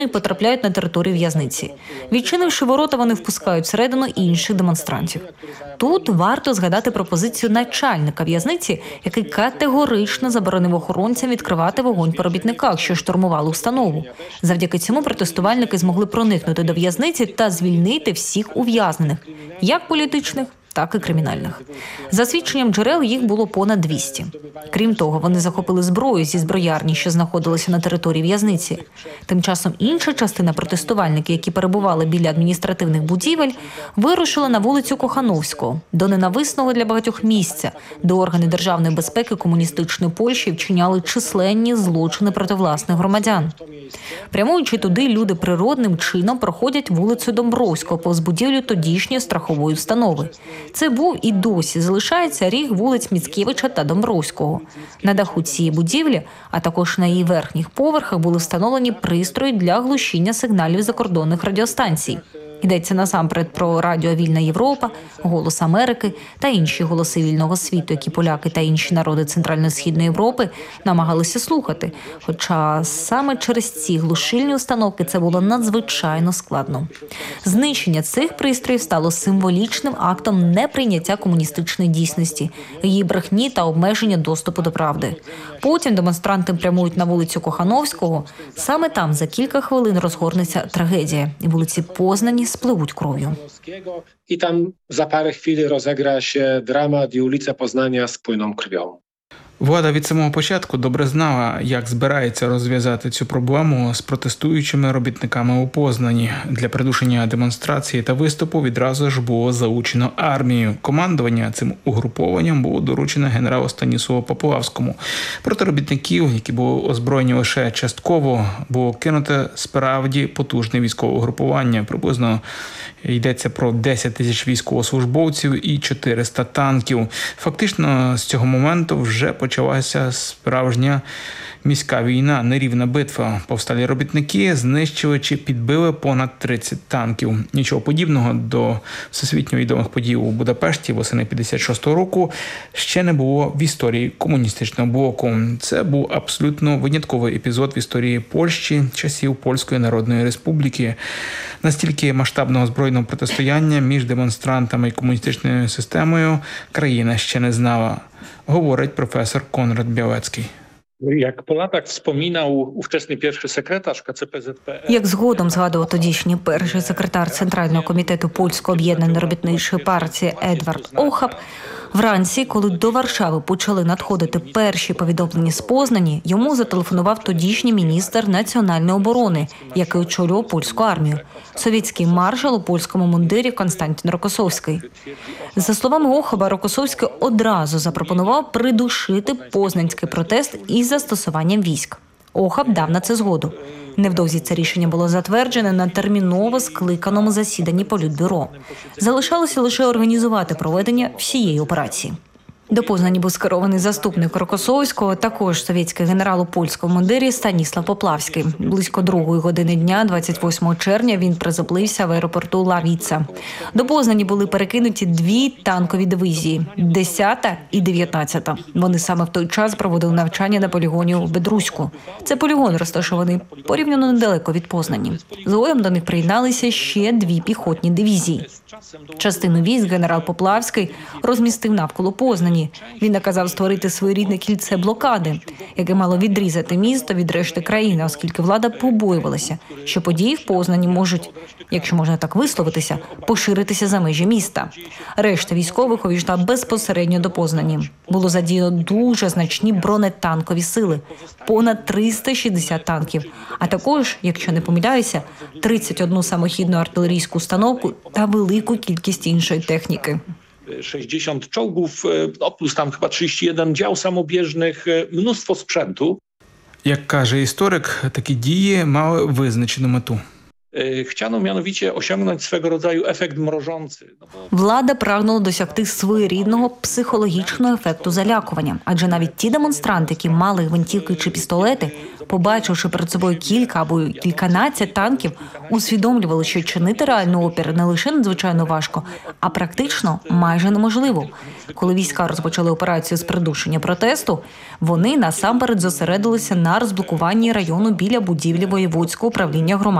і потрапляють на територію в'язниці. Відчинивши ворота, вони впускають всередину інших демонстрантів. Тут варто згадати пропозицію начальника в'язниці, який категорично заборонив охоронцям відкривати вогонь по робітниках, що штурмували установу. Завдяки цьому протестувальники змогли проникнути до в'язниці та звільнити всіх ув'язнених, як політичних, так і кримінальних. За свідченням джерел, їх було понад 200. Крім того, вони захопили зброю зі зброярні, що знаходилися на території в'язниці. Тим часом інша частина протестувальників, які перебували біля адміністративних будівель, вирушила на вулицю Кохановського, до ненависного для багатьох місця, де органи державної безпеки комуністичної Польщі вчиняли численні злочини проти власних громадян. Прямуючи туди, люди природним чином проходять вулицю Домбровського повз будівлю тодішньої страхової установи. Це був і досі залишається ріг вулиць Міцкевича та Домбровського. На даху цієї будівлі, а також на її верхніх поверхах були встановлені пристрої для глушіння сигналів закордонних радіостанцій. Йдеться насамперед про Радіо Вільна Європа, Голос Америки та інші голоси вільного світу, які поляки та інші народи Центрально-Східної Європи намагалися слухати. Хоча саме через ці глушильні установки це було надзвичайно складно. Знищення цих пристроїв стало символічним актом неприйняття комуністичної дійсності, її брехні та обмеження доступу до правди. Потім демонстранти прямують на вулицю Кохановського. Саме там за кілька хвилин розгорнеться трагедія, і вулиці Познані spłyć kров'ю. I tam za parę chwil rozegra się dramat i ulice Poznania spłyną krwią. Влада від самого початку добре знала, як збирається розв'язати цю проблему з протестуючими робітниками у Познані. Для придушення демонстрації та виступу відразу ж було залучено армію. Командування цим угрупованням було доручено генералу Станіславу Поплавському. Проти робітників, які були озброєні лише частково, було кинуте справді потужне військове угрупування. Приблизно йдеться про 10 тисяч військовослужбовців і 400 танків. Фактично, з цього моменту вже почалася справжня міська війна, нерівна битва. Повсталі робітники знищили чи підбили понад 30 танків. Нічого подібного до всесвітньо відомих подій у Будапешті восени 56-го року ще не було в історії комуністичного блоку. Це був абсолютно винятковий епізод в історії Польщі часів Польської Народної Республіки. Настільки масштабного збройного протистояння між демонстрантами і комуністичною системою країна ще не знала, говорить професор Конрад Біалецький. Jak po latach wspominał ówczesny pierwszy sekretarz KCPZPR. Як згодом згадував тодішній перший секретар Центрального комітету Польської об'єднаної робітничої партії Едвард Охап, вранці, коли до Варшави почали надходити перші повідомлення з Познані, йому зателефонував тодішній міністр національної оборони, який очолював польську армію, совєтський маршал у польському мундирі Константин Рокосовський. За словами Охаба, Рокосовський одразу запропонував придушити познанський протест із застосуванням військ. Охаб дав на це згоду. Невдовзі це рішення було затверджене на терміново скликаному засіданні Політбюро. Залишалося лише організувати проведення всієї операції. До Познані був скерований заступник Рокосовського, також совєтський генерал у польському мундирі Станіслав Поплавський. Близько 2-ї години дня, 28 червня, він приземлився в аеропорту Лавіца. До Познані були перекинуті 2 танкові дивізії – 10-та і 19-та. Вони саме в той час проводили навчання на полігоні у Бедруську. Це полігон розташований порівняно недалеко від Познані. Згодом до них приєдналися ще 2 піхотні дивізії. Частину військ генерал Поплавський розмістив навколо Познані. Він наказав створити своєрідне кільце блокади, яке мало відрізати місто від решти країни, оскільки влада побоювалася, що події в Познані можуть, якщо можна так висловитися, поширитися за межі міста. Решта військових увійшла безпосередньо до Познані. Було задіяно дуже значні бронетанкові сили – понад 360 танків, а також, якщо не помиляюся, 31 самохідну артилерійську установку та велику кількість іншої техніки. 60 czołgów, plus tam chyba 31 dział samobieżnych, mnóstwo sprzętu. Як каже історик, такі дії мали визначену мету. Chciano mianowicie osiągnąć swego rodzaju efekt mrożący. Влада прагнула досягти своєрідного психологічного ефекту залякування. Адже навіть ті демонстранти, які мали гвинтівки чи пістолети, побачивши перед собою кілька або кільканадцять танків, усвідомлювали, що чинити реальний опір не лише надзвичайно важко, а практично майже неможливо. Коли війська розпочали операцію з придушення протесту, вони насамперед зосередилися на розблокуванні району біля будівлі воєводського управління громадського